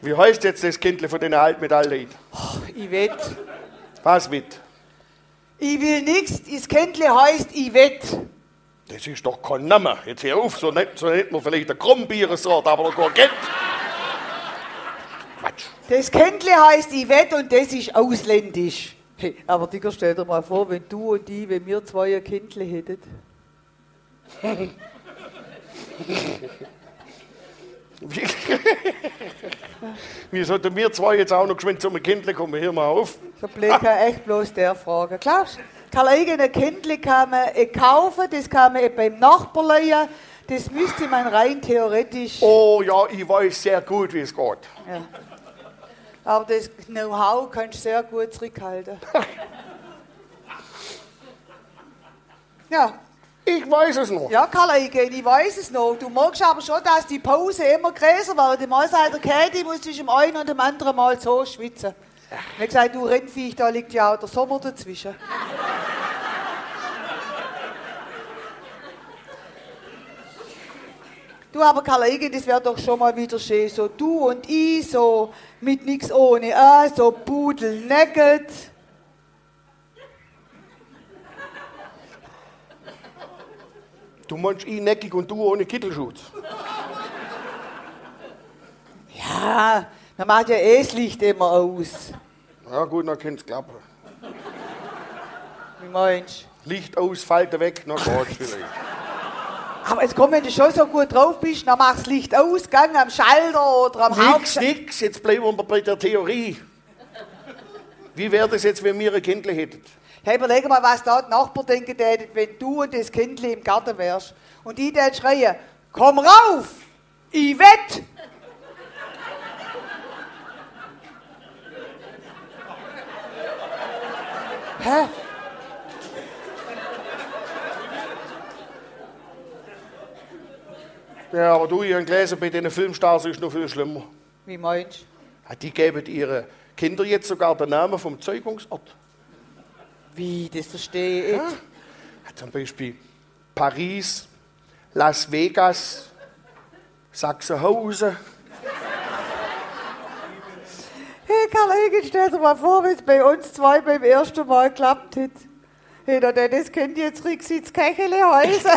Wie heißt jetzt das Kindle von den Altmetallleuten? Yvette. Was mit? Ich will nix, das Kindle heißt Yvette. Das ist doch kein Name. Jetzt hör auf, so nennt man vielleicht eine Krummbiere-Sorte, aber doch kein Kind. Quatsch. Das Kindle heißt Yvette und das ist ausländisch. Hey, aber Digga, stell dir mal vor, wenn du und ich, wenn wir zwei ein Kindle hätten. Wie sollten wir zwei jetzt auch noch geschwind zum Kindle kommen? Hör mal auf. So blöd kann echt bloß der fragen. Glaubst du, kann ein Kindle kann man kaufen, das kann man beim Nachbarn leihen, das müsste man rein theoretisch... Oh ja, ich weiß sehr gut, wie es geht. Ja. Aber das Know-how kannst du sehr gut zurückhalten. Ja. Ich weiß es noch. Ja, Karl-Eigen, ich weiß es noch. Du magst aber schon, dass die Pause immer größer wird. Mal sagt der Käthi, muss zwischen dem einen und dem anderen Mal so schwitzen. Ich habe gesagt, du Rennviech, da liegt ja auch der Sommer dazwischen. Du aber, Karl-Eigen, das wäre doch schon mal wieder schön. So du und ich, so mit nix ohne so pudelnackt. Du meinst ich neckig und du ohne Kittelschutz. Ja, man macht ja das Licht immer aus. Ja gut, dann kann's klappen. Wie meinst du? Licht aus, Falten weg, dann geht's vielleicht. Aber jetzt komm, wenn du schon so gut drauf bist, dann machst du das Licht aus, gang am Schalter oder am Hauptschalter. Nix, jetzt bleiben wir bei der Theorie. Wie wäre das jetzt, wenn wir ein Kindle hätten? Hey, überleg mal, was da die Nachbarn denken täten, wenn du und das Kindle im Garten wärst. Und die täten schreien, komm rauf, Yvette! Hä? Ja, aber du, ich habe gelesen, bei den Filmstars ist es noch viel schlimmer. Wie meinst du? Ja, die geben ihren Kindern jetzt sogar den Namen vom Zeugungsort. Wie, das verstehe ich. Ja. Zum Beispiel Paris, Las Vegas, Sachsenhausen. Hey, Karl-Eigen, stell dir mal vor, wie es bei uns zwei beim ersten Mal geklappt hat. Hey, das könnte jetzt Rücksitz Kechele heißen.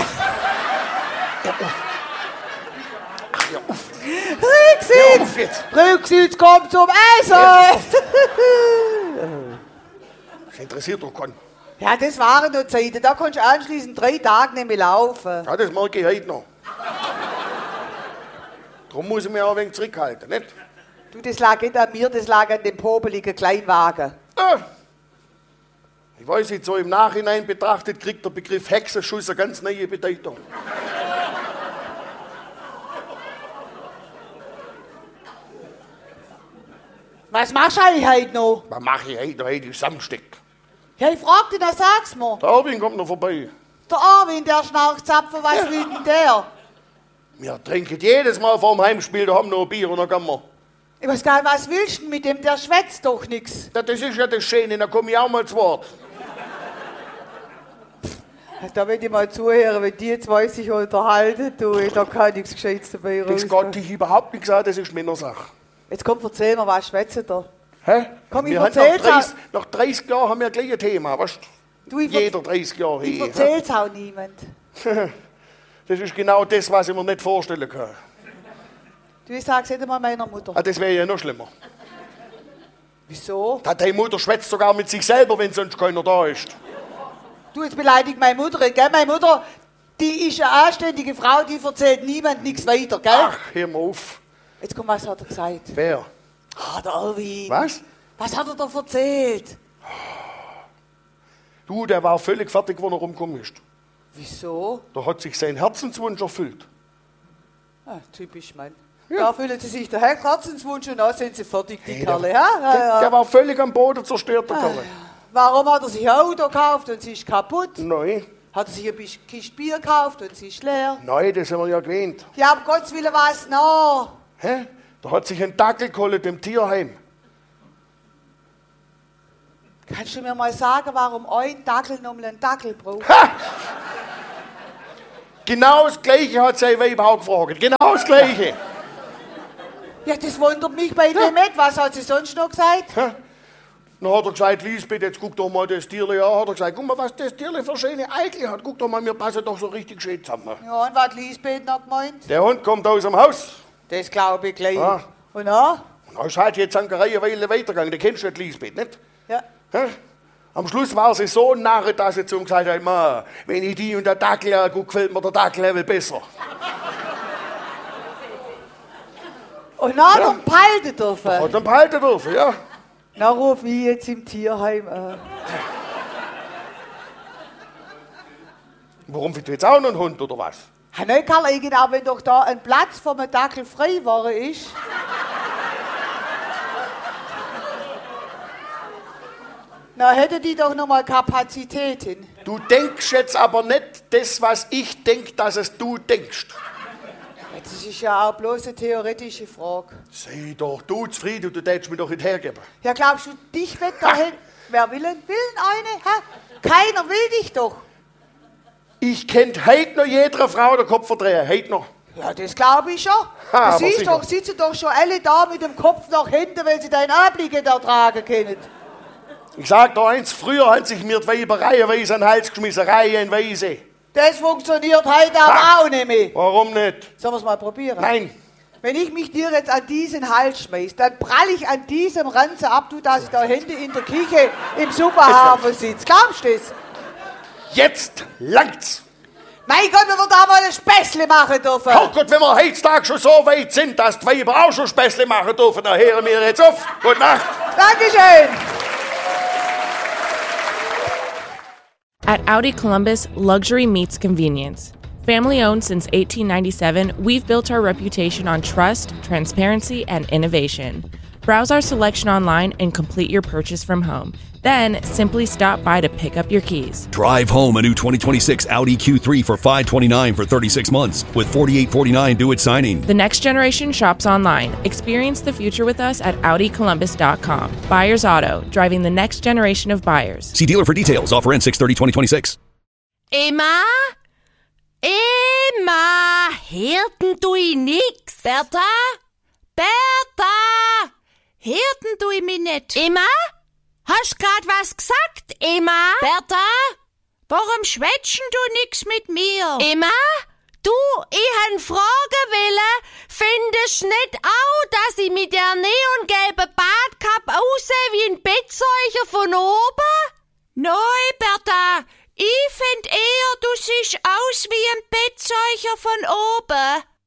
Rücksitz! Rücksitz kommt zum Essen! Das interessiert doch keinen. Ja, das waren noch Zeiten. Da konntest du anschließend 3 Tage nicht mehr laufen. Ja, das mag ich heute noch. Darum muss ich mich auch ein wenig zurückhalten, nicht? Du, das lag nicht an mir, das lag an dem popeligen Kleinwagen. Ja. Ich weiß nicht, so im Nachhinein betrachtet kriegt der Begriff Hexenschuss eine ganz neue Bedeutung. Was machst du eigentlich heute noch? Was mache ich heute? Heute ist Samstag. Ja, ich frag dich, dann sag's mir. Der Arvin kommt noch vorbei. Der Arvin, der Schnauchzapfen, was will denn der? Wir trinken jedes Mal vor dem Heimspiel, da haben wir noch ein Bier und dann gehen wir. Ich weiß gar nicht, was willst du denn mit dem? Der schwätzt doch nix. Ja, das ist ja das Schöne, da komme ich auch mal zu Wort. Da will ich mal zuhören, wenn die zwei sich unterhalten, du, da kann nichts Gescheites dabei Das rauskommen. geht dich überhaupt nicht an, das ist Männersache. Jetzt komm, erzähl mir, was schwätzt da? Hä? Komm, ich wir haben erzähl's nach 30 Jahren haben wir gleich ein Thema, weißt du? Jeder 30 Jahre Ich hier. erzähl's auch niemand. Das ist genau das, was ich mir nicht vorstellen kann. Du, ich sag's nicht einmal meiner Mutter. Ah, das wäre ja noch schlimmer. Wieso? Deine Mutter schwätzt sogar mit sich selber, wenn sonst keiner da ist. Du, jetzt beleidigt meine Mutter, gell? Meine Mutter, die ist eine anständige Frau, die erzählt niemand nichts weiter, gell? Ach, hör mal auf. Jetzt komm, was hat er gesagt? Wer? Ah, der Arvin. Was? Was hat er da erzählt? Du, der war völlig fertig, wo er rumgekommen ist. Wieso? Da hat sich sein Herzenswunsch erfüllt. Ah, typisch, Mann. Ja. Da fühlen sie sich der Herzenswunsch und dann sind sie fertig, die Hey, Kerle. Der war völlig am Boden zerstört, der Kerl. Warum hat er sich ein Auto gekauft und sie ist kaputt? Nein. Hat er sich ein Kiste Bier gekauft und sie ist leer? Nein, das haben wir ja gewähnt. Ja, um Gottes Willen, was noch? Hä? Da hat sich ein Dackel geholt im Tierheim. Kannst du mir mal sagen, warum ein Dackel nochmal einen Dackel braucht? Ha! Genau das Gleiche hat sein Weib auch gefragt. Genau das Gleiche. Ja, das wundert mich bei dem nicht. Was hat sie sonst noch gesagt? Hä? Dann hat er gesagt, Lisbeth, jetzt guck doch mal das Tierli an. Hat er gesagt, guck mal, was das Tierli für schöne Eichel hat. Guck doch mal, wir passen doch so richtig schön zusammen. Ja, und was hat Lisbeth noch gemeint? Der Hund kommt aus dem Haus. Das glaube ich gleich. Ja. Und dann? Und dann ist halt jetzt eine Reihe Weile weitergegangen. Du kennst nicht Lisbeth, nicht? Ja. Hä? Am Schluss war sie so narre, dass sie zu ihm gesagt hat, Ma, wenn ich die und der Dackel angucke, gefällt mir der Dackel besser. Und dann hat er ihn behalten dürfen. Hat ihn behalten dürfen, ja. Dann rufe ich jetzt im Tierheim an. Warum findest du jetzt auch noch einen Hund, oder was? Nein, Karl, genau, wenn doch da ein Platz vom Dackel frei geworden ist. Na, hätte die doch noch mal Kapazitäten. Du denkst jetzt aber nicht das, was ich denk, dass es du denkst. Das ist ja auch bloß eine theoretische Frage. Sei doch du zufrieden, du darfst mir doch nicht hergeben. Ja, glaubst du, dich wird dahin? Wer will einen? Will eine? Hä? Keiner will dich doch. Ich kennt heute noch jeder Frau den Kopf verdrehen, heute noch. Ja, das glaube ich schon. Ha, Du siehst sicher. doch, sitzen doch schon alle da mit dem Kopf nach hinten, weil sie deinen Anblick nicht ertragen können. Ich sag dir eins, früher haben sich mir die Weiber reihenweise an den Hals geschmissen, reihenweise. Das funktioniert heute aber auch nicht mehr. Warum nicht? Sollen wir es mal probieren? Nein. Wenn ich mich dir jetzt an diesen Hals schmeiß, dann prall ich an diesem Ranzen ab, du, dass ich da hinten in der Küche im Superhafen sitze. Glaubst du das? Jetzt langt's. Mein Gott, wenn wir da mal ein Späßle machen dürfen. Oh Gott, wenn wir heutzutage schon so weit sind, dass die Weiber auch schon Späßle machen dürfen, dann hören wir jetzt auf. Gute Nacht. Dankeschön. At Audi Columbus, luxury meets convenience. Family owned since 1897, we've built our reputation on trust, transparency, and innovation. Browse our selection online and complete your purchase from home. Then simply stop by to pick up your keys. Drive home a new 2026 Audi Q3 for $529 for 36 months with $4,849 due at signing. The next generation shops online. Experience the future with us at AudiColumbus.com. Buyers Auto, driving the next generation of buyers. See dealer for details. Offer ends 6/30/2026. Emma? Emma! Hörten du ich nix? Bertha? Bertha! Hörten du ich mich nicht? Emma? Hast grad was gesagt, Emma? Bertha? Warum schwätschen du nix mit mir? Emma? Du, ich han fragen wollen, findest nicht auch, dass ich mit der neongelben Badkappe aussehe wie ein Bettzeuger von oben? Nein, Bertha, ich find eher, du siehst aus wie ein Bettzeuger von oben.